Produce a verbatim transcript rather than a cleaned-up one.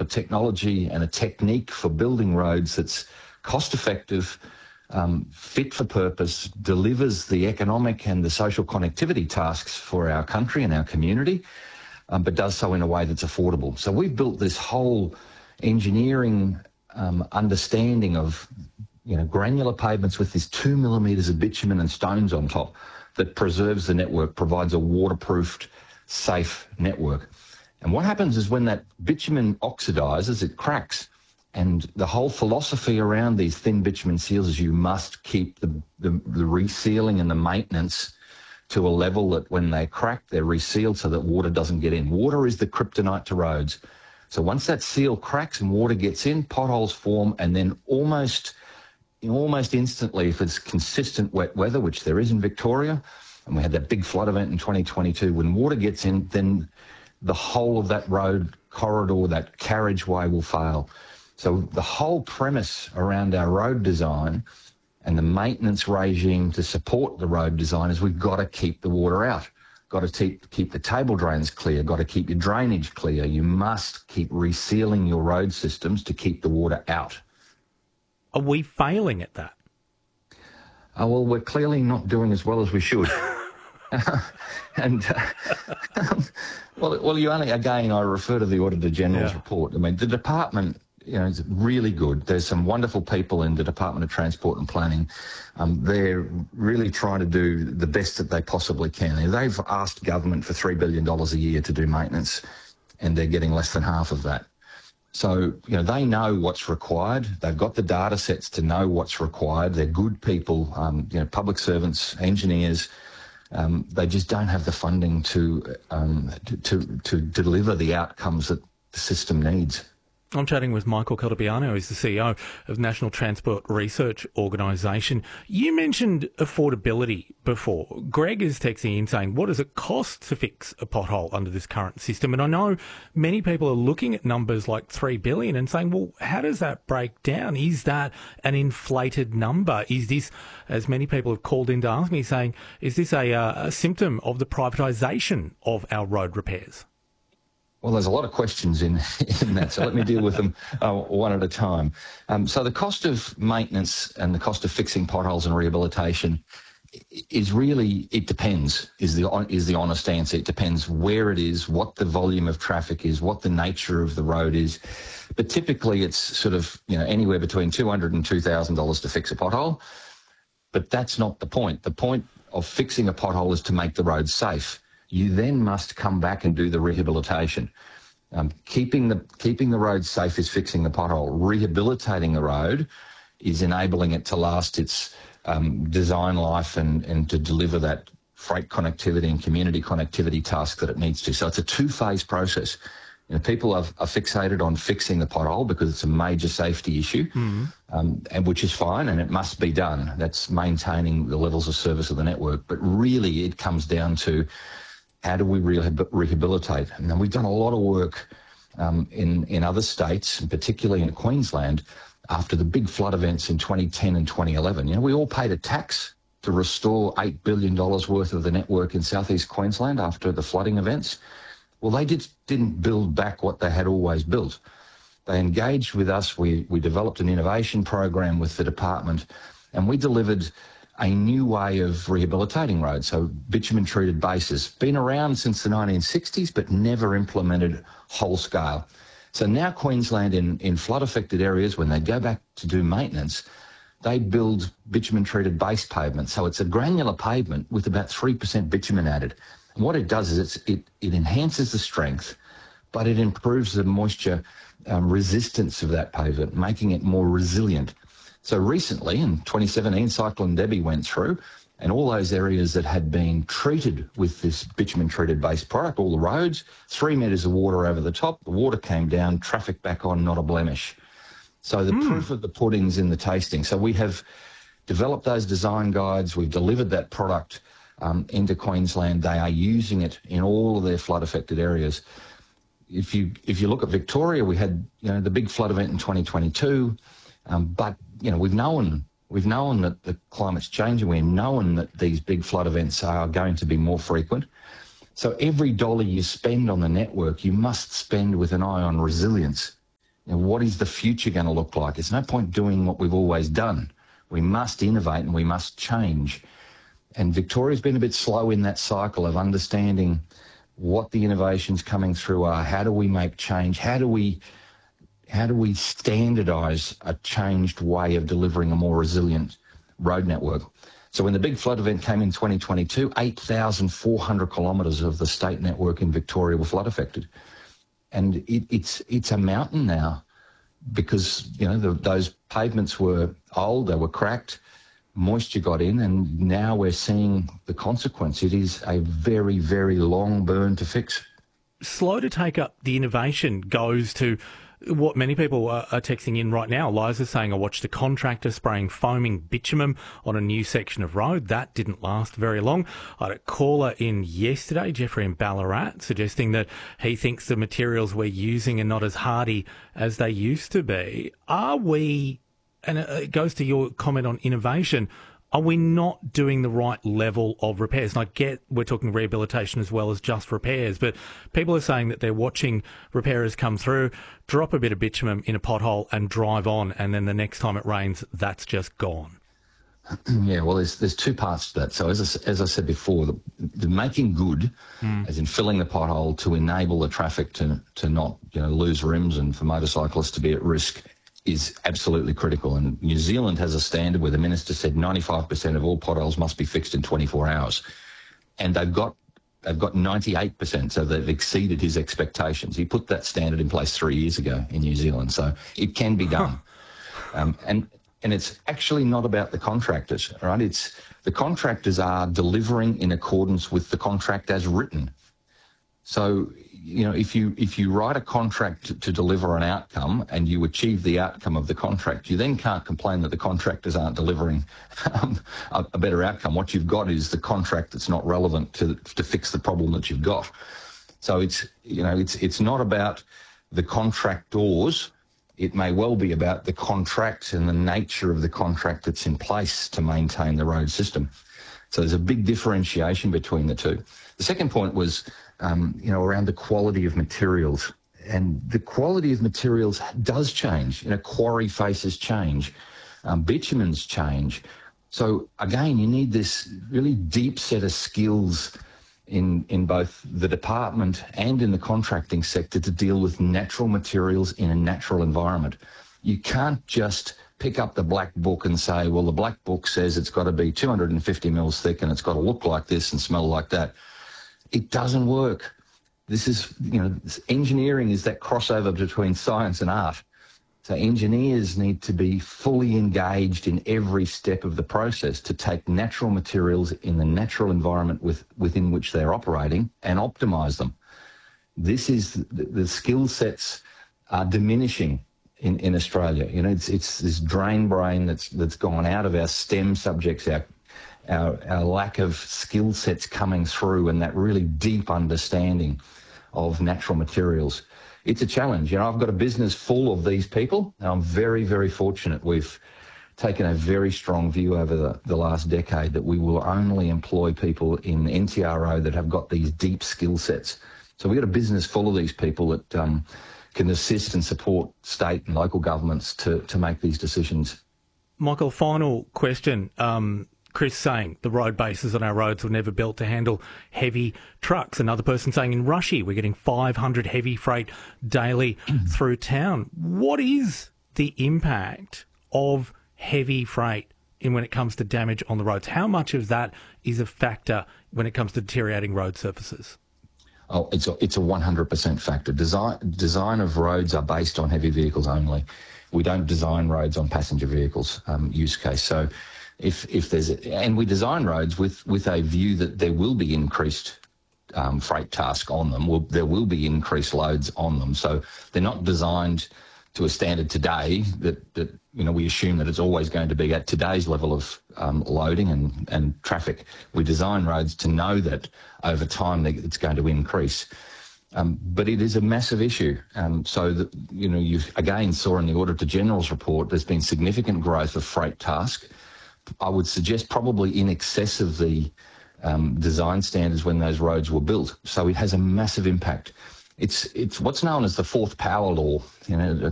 a technology and a technique for building roads that's cost-effective, um, fit for purpose, delivers the economic and the social connectivity tasks for our country and our community, um, but does so in a way that's affordable. So we've built this whole engineering um, understanding of, you know, granular pavements with this two millimetres of bitumen and stones on top that preserves the network, provides a waterproofed, safe network. And what happens is when that bitumen oxidises, it cracks. And the whole philosophy around these thin bitumen seals is you must keep the, the, the resealing and the maintenance to a level that when they crack, they're resealed so that water doesn't get in. Water is the kryptonite to roads. So once that seal cracks and water gets in, potholes form, and then almost, almost instantly, if it's consistent wet weather, which there is in Victoria, and we had that big flood event in twenty twenty-two, when water gets in, then the whole of that road corridor, that carriageway will fail. So the whole premise around our road design and the maintenance regime to support the road design is we've got to keep the water out. Got to keep, keep the table drains clear, got to keep your drainage clear. You must keep resealing your road systems to keep the water out. Are we failing at that? Oh, well, we're clearly not doing as well as we should. and, uh, well, well, you only, again, I refer to the Auditor General's yeah. report. I mean, the department, you know, is really good. There's some wonderful people in the Department of Transport and Planning. Um, they're really trying to do the best that they possibly can. They've asked government for three billion dollars a year to do maintenance, and they're getting less than half of that. So, you know, they know what's required. They've got the data sets to know what's required. They're good people, um, you know, public servants, engineers. Um, they just don't have the funding to, um, to, to, to deliver the outcomes that the system needs. I'm chatting with Michael Caltabiano, who's the C E O of National Transport Research Organisation. You mentioned affordability before. Greg is texting in saying, what does it cost to fix a pothole under this current system? And I know many people are looking at numbers like three billion dollars and saying, well, how does that break down? Is that an inflated number? Is this, as many people have called in to ask me, saying, is this a, uh, a symptom of the privatisation of our road repairs? Well, there's a lot of questions in, in that, so let me deal with them uh, one at a time. Um, so the cost of maintenance and the cost of fixing potholes and rehabilitation is really, it depends, is the, is the honest answer. It depends where it is, what the volume of traffic is, what the nature of the road is. But typically it's sort of, you know, anywhere between two hundred dollars and two thousand dollars to fix a pothole. But that's not the point. The point of fixing a pothole is to make the road safe. You then must come back and do the rehabilitation. Um, keeping the keeping the road safe is fixing the pothole. Rehabilitating the road is enabling it to last its um, design life and, and to deliver that freight connectivity and community connectivity task that it needs to. So it's a two-phase process. You know, people are, are fixated on fixing the pothole because it's a major safety issue, mm-hmm. um, and which is fine, and it must be done. That's maintaining the levels of service of the network. But really, it comes down to how do we rehabilitate? And we've done a lot of work um, in, in other states, and particularly in Queensland, after the big flood events in twenty ten and twenty eleven. You know, we all paid a tax to restore eight billion dollars worth of the network in southeast Queensland after the flooding events. Well, they did, didn't build back what they had always built. They engaged with us. We, we developed an innovation program with the department, and we delivered a new way of rehabilitating roads, so bitumen-treated bases. Been around since the nineteen sixties, but never implemented whole scale. So now Queensland, in, in flood-affected areas, when they go back to do maintenance, they build bitumen-treated base pavement. So it's a granular pavement with about three percent bitumen added. And what it does is it's, it, it enhances the strength, but it improves the moisture um, resistance of that pavement, making it more resilient. So recently, in twenty seventeen, Cyclone Debbie went through, and all those areas that had been treated with this bitumen-treated base product, all the roads, three metres of water over the top, the water came down, traffic back on, not a blemish. So the mm. proof of the pudding's in the tasting. So we have developed those design guides, we've delivered that product um, into Queensland. They are using it in all of their flood-affected areas. If you if you look at Victoria, we had, you know, the big flood event in twenty twenty-two, um, but you know, we've known we've known that the climate's changing. We've known that these big flood events are going to be more frequent. So every dollar you spend on the network, you must spend with an eye on resilience. You know, what is the future going to look like? It's no point doing what we've always done. We must innovate and we must change. And Victoria's been a bit slow in that cycle of understanding what the innovations coming through are. How do we make change? How do we how do we standardise a changed way of delivering a more resilient road network? So when the big flood event came in twenty twenty-two, eight thousand four hundred kilometres of the state network in Victoria were flood affected. And it, it's it's a mountain now because, you know, the, those pavements were old, they were cracked, moisture got in, and now we're seeing the consequence. It is a very, very long burn to fix. Slow to take up the innovation goes to what many people are, are texting in right now. Liza's saying, I watched a contractor spraying foaming bitumen on a new section of road. That didn't last very long. I had a caller in yesterday, Jeffrey in Ballarat, suggesting that he thinks the materials we're using are not as hardy as they used to be. Are we, and it goes to your comment on innovation, are we not doing the right level of repairs? And I get we're talking rehabilitation as well as just repairs, but people are saying that they're watching repairers come through, drop a bit of bitumen in a pothole and drive on, and then the next time it rains, that's just gone. Yeah, well, there's there's two parts to that. So as I, as I said before, the, the making good, mm. as in filling the pothole to enable the traffic to to not, you know, lose rims and for motorcyclists to be at risk, is absolutely critical. And New Zealand has a standard where the minister said ninety-five percent of all potholes must be fixed in twenty-four hours. And they've got they've got ninety-eight percent, so they've exceeded his expectations. He put that standard in place three years ago in New Zealand, so it can be done. Huh. Um, and and it's actually not about the contractors, right? It's the contractors are delivering in accordance with the contract as written. So, you know, if you if you write a contract to, to deliver an outcome and you achieve the outcome of the contract, you then can't complain that the contractors aren't delivering um, a, a better outcome. What you've got is the contract that's not relevant to to fix the problem that you've got. So it's, you know, it's it's not about the contractors. It may well be about the contract and the nature of the contract that's in place to maintain the road system. So there's a big differentiation between the two. The second point was, um, you know, around the quality of materials. And the quality of materials does change. You know, quarry faces change, um, bitumens change. So again, you need this really deep set of skills in, in both the department and in the contracting sector to deal with natural materials in a natural environment. You can't just pick up the black book and say, well, the black book says it's got to be two hundred fifty mils thick and it's got to look like this and smell like that. It doesn't work. This is, you know, engineering is that crossover between science and art. So engineers need to be fully engaged in every step of the process to take natural materials in the natural environment with, within which they're operating and optimise them. This is, the, the skill sets are diminishing in, in Australia. You know, it's it's this drain brain that's that's gone out of our STEM subjects, our our, our lack of skill sets coming through, and that really deep understanding of natural materials. It's a challenge. You know, I've got a business full of these people, and I'm very, very fortunate. We've taken a very strong view over the, the last decade that we will only employ people in N T R O that have got these deep skill sets. So we've got a business full of these people that um, can assist and support state and local governments to, to make these decisions. Michael, final question. Um, Chris saying the road bases on our roads were never built to handle heavy trucks. Another person saying in Rushy we're getting five hundred heavy freight daily through town. What is the impact of heavy freight in when it comes to damage on the roads? How much of that is a factor when it comes to deteriorating road surfaces? Oh, it's a, it's a one hundred percent factor. Design, design of roads are based on heavy vehicles only. We don't design roads on passenger vehicles um, use case. So if if there's, a, and we design roads with, with a view that there will be increased um, freight task on them, will, there will be increased loads on them. So they're not designed to a standard today that, that you know, we assume that it's always going to be at today's level of um, loading and, and traffic. We design roads to know that over time it's going to increase. Um, but it is a massive issue. Um, so, that, you know, you again saw in the Auditor General's report, there's been significant growth of freight task. I would suggest probably in excess of the um, design standards when those roads were built. So it has a massive impact. It's it's what's known as the fourth power law. You know,